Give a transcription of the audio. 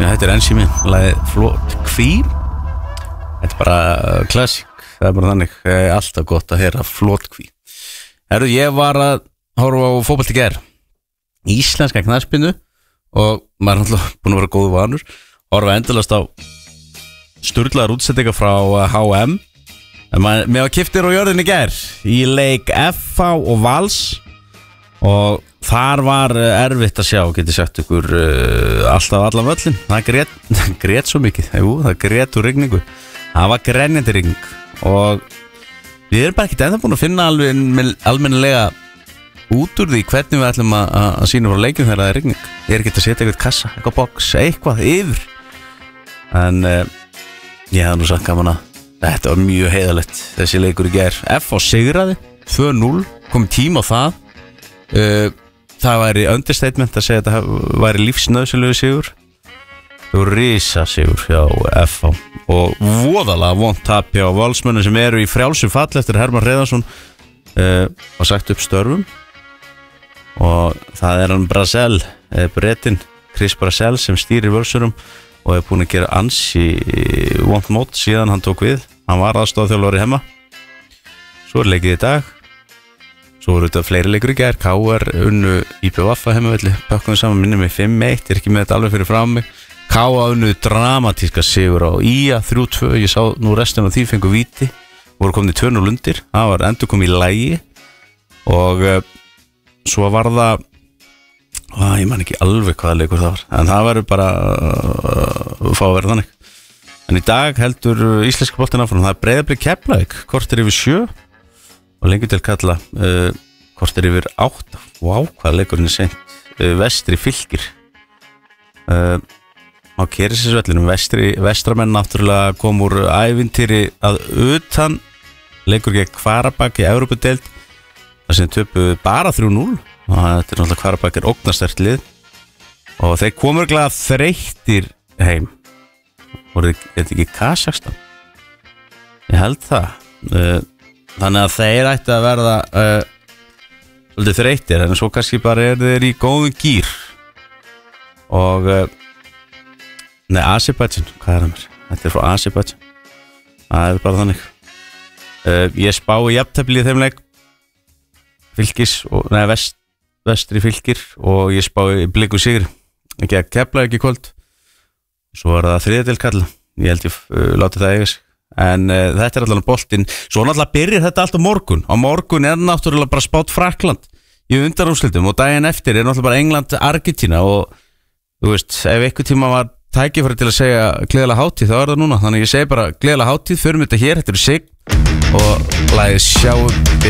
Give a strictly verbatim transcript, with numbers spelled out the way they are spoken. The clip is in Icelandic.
Já, þetta er ensími, lagið Flott Kví. Þetta er bara klassík, það er bara þannig, alltaf gott að heyra Flott Kví. Herru, ég var að horfa á fótbolta í gær, íslenska knattspyrnu, og maður er náttúrulega búin að vera góðu vanur, horfa endalast á sturlaðar útsettingar frá H M. En maður, mér var kiptir á jörðinni í gær, í leik F H og Vals, og þar var erfitt að sjá, geti sagt ykkur, uh, alltaf allan völlin. Það grét, grét svo mikið, jú, það grét úr rigningu. Það var grenjandi rigning, og við erum bara ekkert ennþá búin að finna alveg almennilega út úr því hvernig við ætlum að, að sína frá leikjum þegar það er rigning. Ég er ekki að setja eitthvað kassa, eitthvað box, eitthvað yfir. En uh, ég hef nú sagt gaman að þetta var mjög heiðalegt, þessi leikur í gær. F H sigraði, tvö núll, kom tíma á það. Uh, það væri understatement að segja að þetta væri lífsnauðsynlegu sigur. Það voru risa sigur hjá F H og voðalega vont tap hjá Valsmönnum sem eru í frjálsum fall eftir Hermann Hreiðarsson uh, og sagt upp störfum, og það er hann Brassel, uh, Bretin Chris Brassel sem stýrir Völsurum og er búin að gera ansi vont mót síðan hann tók við. Hann var aðstoðarþjálfari heima. Svo er leikið í dag. Svo eru þetta fleiri leikur í gær. K R unnu í B V F heimavelli, pökkum við saman, minnum við fimm eitt, ég er ekki með þetta alveg fyrir frá mig. K R unnu dramatíska sigur á I A þrjú tvö, ég sá nú restin af því fengu víti, voru komin í tvö núll undir, það var endur komið í lægi, og uh, svo var það, á, ég man ekki alveg hvaða leikur það var, en það verður bara uh, fá að vera þannig. En í dag heldur íslenska boltinn áfram, það er Breiðablik Keflavík, korter yfir sjö, og lengur til kalla uh, korter yfir átta. Vá, hvaða leikurinn er seint. uh, Vestri Fylkir uh, á Kerisisvellinum. Vestri, vestramenn náttúrulega kom úr ævintýri að utan, leikur gegn Kvarabak í Evrópudeild, það sem töpuðu bara þrjú núll, og þetta er náttúrulega Kvarabak er ógnarsterkt lið, og þeir komur glæða þreyttir heim. Voru þetta ekki Kazakstan? Ég held það. uh, Þannig að þeir ætti að verða uh, svolítið þreyttir, en svo kannski bara er þeir í góðum gýr. Og uh, nei, Azerbaijan, hvað er það mér? Þetta er frá Azerbaijan. Það er bara þannig. uh, Ég spái jafntefli í þeim leik, Fylkis og, nei, vest, Vestri Fylkir, og ég spái Bliku sigri. Ekki að kepla ekki kvöld. Svo er það þriðja til kalla. Ég held ég uh, láti það eiga sig. En uh, þetta er allavega boltinn. Svo náttúrulega byrjar þetta allt á morgun. Á morgun er náttúrulega bara spátt Frakkland í undanúrslitum, og daginn eftir er náttúrulega bara England, Argentína, og þú veist, ef einhver tíma var tækifæri til að segja gleðilega hátíð, þá er það núna. Þannig ég segi bara gleðilega hátíð, förum þetta hér, þetta eru Sign og lagið Sjáum við